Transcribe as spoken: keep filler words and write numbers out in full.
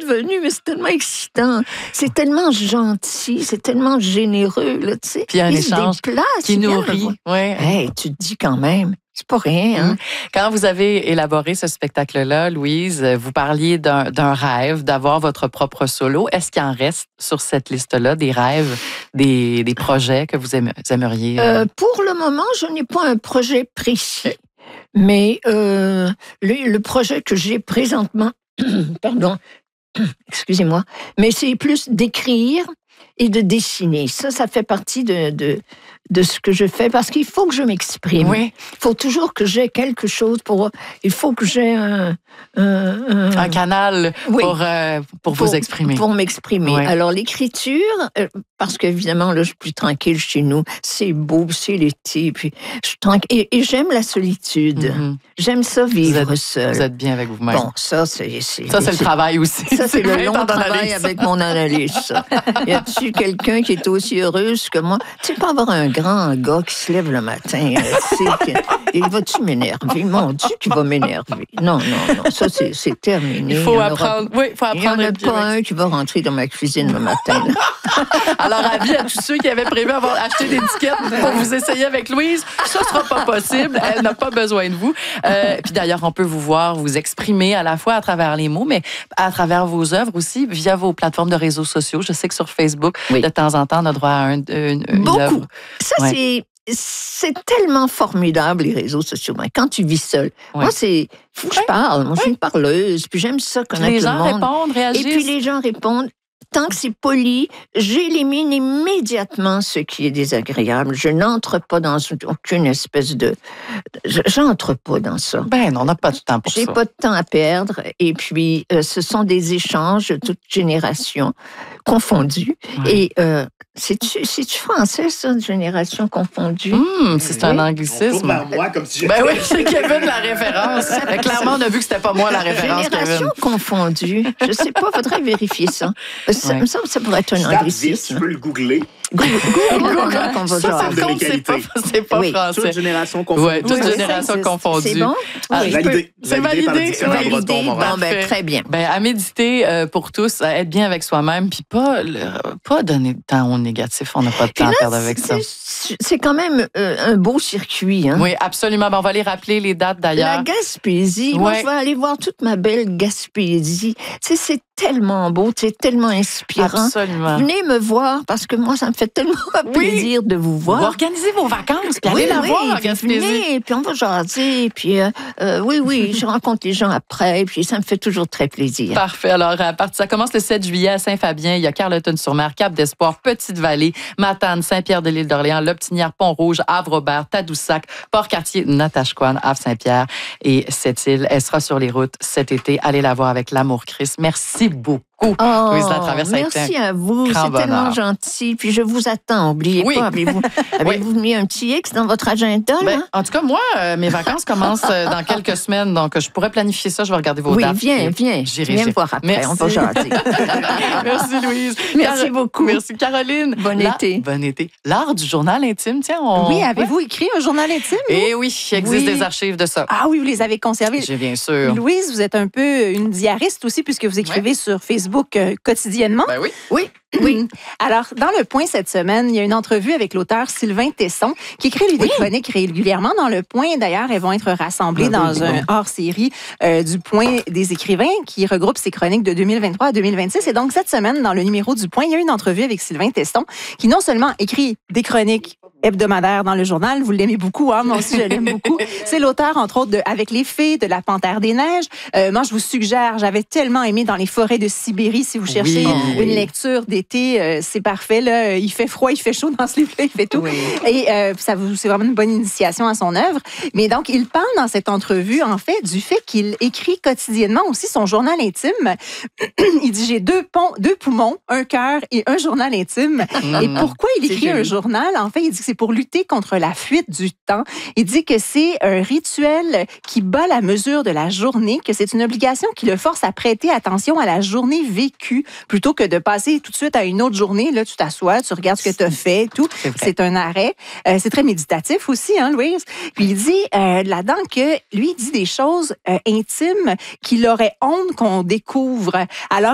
d'être venu, mais c'est tellement excitant. C'est tellement gentil, c'est tellement généreux, là, tu sais. Puis il y a un ils échange se déplacent, qui ils viennent nourrit. me voir. Ouais. Hey, tu te dis quand même, c'est pas rien, hein? Quand vous avez élaboré ce spectacle-là, Louise, vous parliez d'un, d'un rêve, d'avoir votre propre solo. Est-ce qu'il en reste sur cette liste-là des rêves, des, des projets que vous aimeriez? Euh, pour le moment, je n'ai pas un projet précis. Mais euh, le, le projet que j'ai présentement, pardon, excusez-moi, mais c'est plus d'écrire et de dessiner. Ça, ça fait partie de, de, de ce que je fais parce qu'il faut que je m'exprime. Oui. Il faut toujours que j'ai quelque chose pour... Il faut que j'ai un... Un, un, un canal oui. pour, euh, pour, pour vous exprimer. Pour m'exprimer. Oui. Alors, l'écriture, euh, parce qu'évidemment, là, je suis plus tranquille chez nous. C'est beau, c'est l'été, puis je suis tranquille. Et, et j'aime la solitude. Mm-hmm. J'aime ça, vivre vous êtes, seul. Vous êtes bien avec vous-même. Bon, ça, c'est... c'est ça, c'est, c'est le travail aussi. Ça, c'est, c'est le long travail avec mon analyse, ça. Y a-t-il quelqu'un qui est aussi heureuse que moi? Tu sais, pas avoir un grand gars qui se lève le matin, c'est que... Il va-tu m'énerver? Mon Dieu, qu'il va m'énerver. Non, non, non. Ça, c'est, c'est terminé. Il faut il apprendre. Aura... Oui, il faut apprendre. Il n'y en a pas un qui va rentrer dans ma cuisine le matin. Alors, avis à tous ceux qui avaient prévu avoir acheté des tickets pour vous essayer avec Louise, ça ne sera pas possible. Elle n'a pas besoin de vous. Euh, puis d'ailleurs, on peut vous voir vous exprimer à la fois à travers les mots, mais à travers vos œuvres aussi, via vos plateformes de réseaux sociaux. Je sais que sur Facebook, oui. de temps en temps, on a droit à un, une, une Beaucoup. œuvre. Ça, ouais. c'est... C'est tellement formidable, les réseaux sociaux. Quand tu vis seul. Ouais. Moi, c'est... Faut que je parle. Moi, ouais. je suis une parleuse. Puis j'aime ça connaître les le gens monde. répondent, réagissent. Et puis les gens répondent. Tant que c'est poli, j'élimine immédiatement ce qui est désagréable. Je n'entre pas dans aucune espèce de... J'entre pas dans ça. Ben non, on n'a pas de temps pour J'ai ça. J'ai pas de temps à perdre. Et puis, euh, ce sont des échanges de toute génération confondus. Ouais. Et euh, c'est-tu, c'est-tu français, ça, de génération confondue? Mmh, c'est oui. un anglicisme. On moi comme si ben oui, c'est Kevin la référence. Ben, clairement, on a vu que c'était pas moi la référence, Génération Kevin. confondue. Je sais pas, faudrait vérifier ça. Ça me semble que ça pourrait être un anglicisme. Tu peux le googler. Google, Google, Google, qu'on va ça, par contre, c'est pas, c'est pas oui. français. Toute génération confondue. Oui, toute oui, génération confondue. C'est bon? Ah, oui. Validé. C'est validé. validé. Oui. Breton, bon, ben, très bien. Ben, à méditer euh, pour tous, à être bien avec soi-même, puis pas, le, pas donner de temps au négatif. On n'a pas de temps là, à perdre avec ça. C'est quand même euh, un beau circuit. Hein? Oui, absolument. Ben, on va aller rappeler les dates d'ailleurs. La Gaspésie. Ouais. Moi, je vais aller voir toute ma belle Gaspésie. Tu sais, c'est tellement beau, c'est tellement inspirant. Absolument. Venez me voir parce que moi, ça me fait tellement plaisir oui. de vous voir. Vous organisez vos vacances, puis allez oui, la oui, voir, Gaspésie. Venez, puis on va jaser, puis euh, euh, oui, oui, je rencontre les gens après, puis ça me fait toujours très plaisir. Parfait. Alors, à partir, ça commence le sept juillet à Saint-Fabien. Il y a Carleton-sur-Mer, Cap-d'Espoir, Petite-Vallée, Matane, Saint-Pierre-de-l'Île d'Orléans, Loptinière, Pont-Rouge, Havre-Robert, Tadoussac, Port-Cartier, Natashquan, Havre-Saint-Pierre et Sept-Îles. Elle sera sur les routes cet été. Allez la voir avec l'amour Christ. Merci beaucoup. Oh, Louise Latraverse, merci à vous, c'est bonheur. tellement gentil. Puis je vous attends, n'oubliez oui. pas. Avez-vous, avez-vous oui. mis un petit X dans votre agenda? Ben, là? En tout cas, moi, euh, mes vacances commencent euh, dans quelques semaines, donc je pourrais planifier ça. Je vais regarder vos oui, dates. Oui, viens, viens. J'irai, viens me voir après, merci. on va jaser. Merci, Louise. Merci Car- beaucoup. Merci, Caroline. Bon La... été. Bon été. L'art du journal intime, tiens. On... Oui, avez-vous ouais. écrit un journal intime? Eh oui, il existe oui. des archives de ça. Ah oui, vous les avez conservées. J'ai bien sûr. Louise, vous êtes un peu une diariste aussi, puisque vous écrivez ouais. sur Facebook euh, quotidiennement. Ben oui. Oui. Oui. Alors, dans Le Point cette semaine, il y a une entrevue avec l'auteur Sylvain Tesson qui écrit des oui. chroniques régulièrement dans Le Point. D'ailleurs, elles vont être rassemblées ah, dans oui, un oui. hors-série euh, du Point des écrivains qui regroupe ses chroniques de deux mille vingt-trois à deux mille vingt-six. Et donc, cette semaine, dans le numéro du Point, il y a une entrevue avec Sylvain Tesson qui non seulement écrit des chroniques hebdomadaire dans le journal. Vous l'aimez beaucoup, hein? Moi aussi, je l'aime beaucoup. C'est l'auteur, entre autres, de Avec les fées, de La Panthère des neiges. Euh, moi, je vous suggère, j'avais tellement aimé Dans les forêts de Sibérie. Si vous cherchez oui, une oui. lecture d'été, euh, c'est parfait. Là. Il fait froid, il fait chaud dans ce livre-là, il fait tout. Oui. Et euh, ça vous, c'est vraiment une bonne initiation à son œuvre. Mais donc, il parle dans cette entrevue, en fait, du fait qu'il écrit quotidiennement aussi son journal intime. Il dit, j'ai deux, pont, deux poumons, un cœur et un journal intime. Mmh. Et pourquoi il écrit un journal? En fait, il dit que c'est pour lutter contre la fuite du temps. Il dit que c'est un rituel qui bat la mesure de la journée, que c'est une obligation qui le force à prêter attention à la journée vécue plutôt que de passer tout de suite à une autre journée. Là, tu t'assois, tu regardes ce que tu as fait, tout. C'est, c'est un arrêt. Euh, c'est très méditatif aussi, hein, Louise? Puis il dit euh, là-dedans que lui, il dit des choses euh, intimes qu'il aurait honte qu'on découvre. Alors,